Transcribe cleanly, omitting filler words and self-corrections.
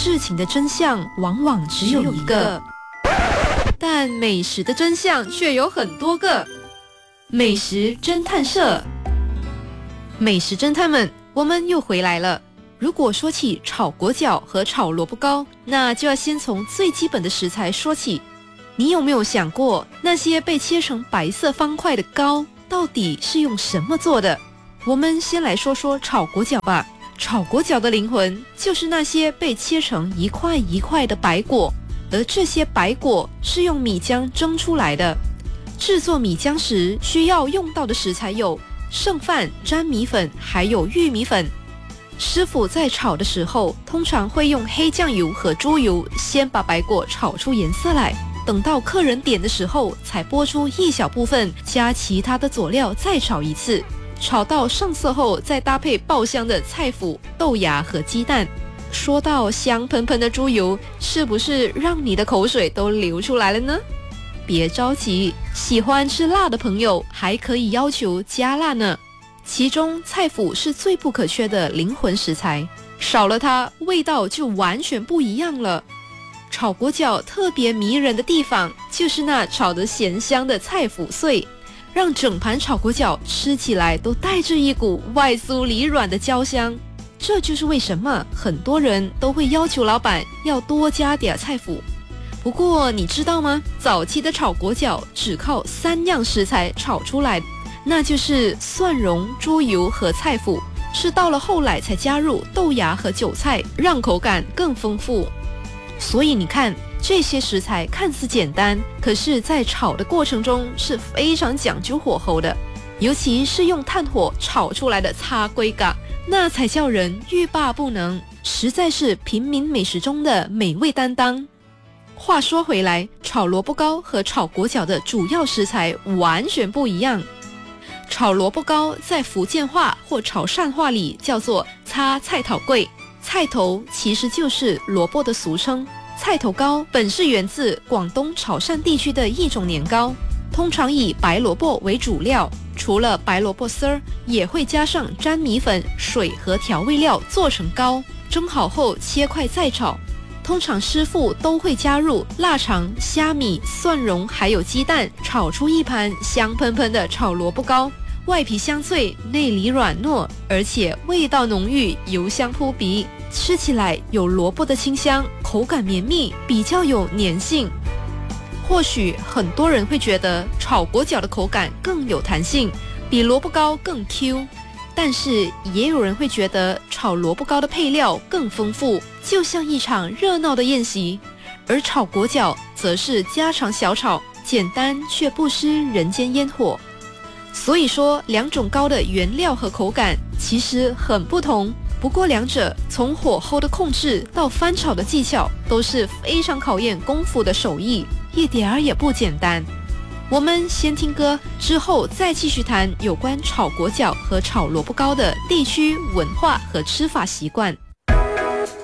事情的真相往往只有一个，但美食的真相却有很多个。美食侦探社，美食侦探们，我们又回来了。如果说起炒粿饺和炒萝卜糕，那就要先从最基本的食材说起。你有没有想过，那些被切成白色方块的糕到底是用什么做的？我们先来说说炒粿饺吧。炒粿饺的灵魂就是那些被切成一块一块的白果，而这些白果是用米浆蒸出来的。制作米浆时需要用到的食材有剩饭、粘米粉还有玉米粉。师傅在炒的时候通常会用黑酱油和猪油先把白果炒出颜色来，等到客人点的时候才拨出一小部分，加其他的佐料再炒一次，炒到上色后再搭配爆香的菜脯、豆芽和鸡蛋。说到香喷喷的猪油，是不是让你的口水都流出来了呢？别着急，喜欢吃辣的朋友还可以要求加辣呢。其中菜脯是最不可缺的灵魂食材，少了它味道就完全不一样了。炒粿饺特别迷人的地方就是那炒得咸香的菜脯碎，让整盘炒粿饺吃起来都带着一股外酥里软的焦香。这就是为什么很多人都会要求老板要多加点菜脯。不过你知道吗？早期的炒粿饺只靠3样食材炒出来，那就是蒜蓉、猪油和菜脯，是到了后来才加入豆芽和韭菜，让口感更丰富。所以你看，这些食材看似简单，可是在炒的过程中是非常讲究火候的，尤其是用炭火炒出来的叉龟嘎，那才叫人欲罢不能，实在是平民美食中的美味担当。话说回来，炒萝卜糕和炒粿饺的主要食材完全不一样。炒萝卜糕在福建话或潮汕话里叫做叉菜头粿，菜头其实就是萝卜的俗称。菜头糕本是源自广东潮汕地区的一种年糕，通常以白萝卜为主料，除了白萝卜丝儿，也会加上粘米粉、水和调味料做成糕，蒸好后切块再炒。通常师傅都会加入腊肠、虾米、蒜蓉还有鸡蛋，炒出一盘香喷喷的炒萝卜糕，外皮香脆，内里软糯，而且味道浓郁，油香扑鼻，吃起来有萝卜的清香，口感绵密，比较有粘性。或许很多人会觉得炒粿饺的口感更有弹性，比萝卜糕更 Q， 但是也有人会觉得炒萝卜糕的配料更丰富，就像一场热闹的宴席。而炒粿饺则是家常小炒，简单却不失人间烟火。所以说，两种糕的原料和口感其实很不同，不过两者从火候的控制到翻炒的技巧都是非常考验功夫的手艺，一点儿也不简单。我们先听歌，之后再继续谈有关炒粿饺和炒萝卜糕的地区文化和吃法习惯。